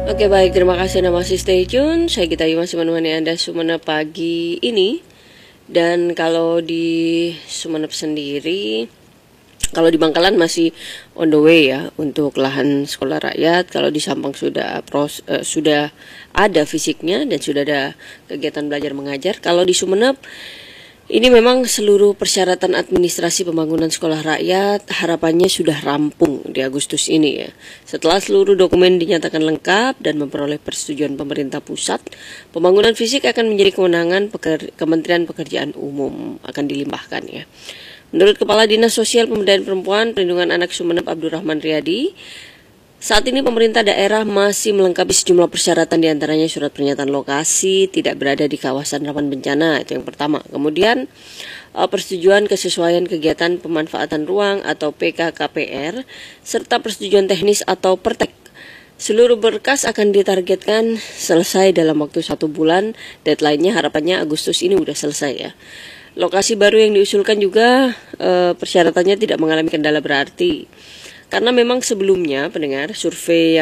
Oke baik, terima kasih Anda masih stay tune. Saya Gita Yu masih menemani Anda Sumenep pagi ini. Dan kalau di Sumenep sendiri, kalau di Bangkalan masih on the way ya untuk lahan sekolah rakyat. Kalau di Sampang sudah ada fisiknya dan sudah ada kegiatan belajar mengajar. Kalau di Sumenep ini memang seluruh persyaratan administrasi pembangunan sekolah rakyat harapannya sudah rampung di Agustus ini ya. Setelah seluruh dokumen dinyatakan lengkap dan memperoleh persetujuan pemerintah pusat, pembangunan fisik akan menjadi kewenangan Kementerian Pekerjaan Umum, akan dilimpahkan ya. Menurut Kepala Dinas Sosial Pemberdayaan Perempuan Perlindungan Anak Sumenep Abdurrahman Riyadi, saat ini pemerintah daerah masih melengkapi sejumlah persyaratan, diantaranya surat pernyataan lokasi tidak berada di kawasan rawan bencana, itu yang pertama. Kemudian persetujuan kesesuaian kegiatan pemanfaatan ruang atau PKKPR, serta persetujuan teknis atau pertek. Seluruh berkas akan ditargetkan selesai dalam waktu 1 bulan, deadline-nya harapannya Agustus ini udah selesai ya. Lokasi baru yang diusulkan juga persyaratannya tidak mengalami kendala berarti. Karena memang sebelumnya pendengar survei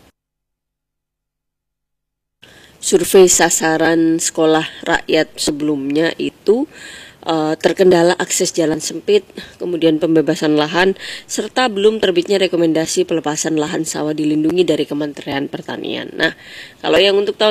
sasaran sekolah rakyat sebelumnya itu terkendala akses jalan sempit, kemudian pembebasan lahan, serta belum terbitnya rekomendasi pelepasan lahan sawah dilindungi dari Kementerian Pertanian. Nah, kalau yang untuk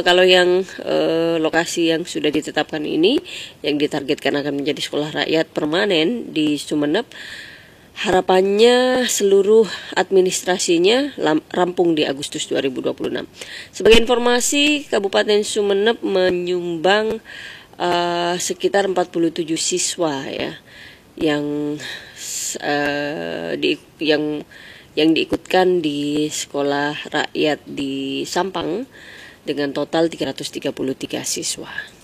lokasi yang sudah ditetapkan ini, yang ditargetkan akan menjadi sekolah rakyat permanen di Sumenep, harapannya seluruh administrasinya rampung di Agustus 2026. Sebagai informasi, Kabupaten Sumenep menyumbang sekitar 47 siswa ya yang diikutkan di sekolah rakyat di Sampang dengan total 333 siswa.